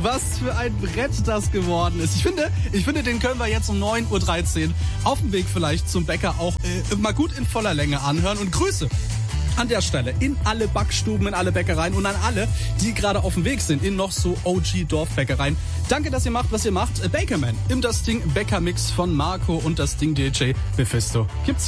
Was für ein Brett das geworden ist. Ich finde, den können wir jetzt um 9.13 Uhr auf dem Weg vielleicht zum Bäcker auch mal gut in voller Länge anhören. Und Grüße an der Stelle in alle Backstuben, in alle Bäckereien und an alle, die gerade auf dem Weg sind in noch so OG-Dorfbäckereien. Danke, dass ihr macht, was ihr macht. Bakerman im Das Ding Bäckermix von Marco und Das Ding DJ Mephisto. Gibt's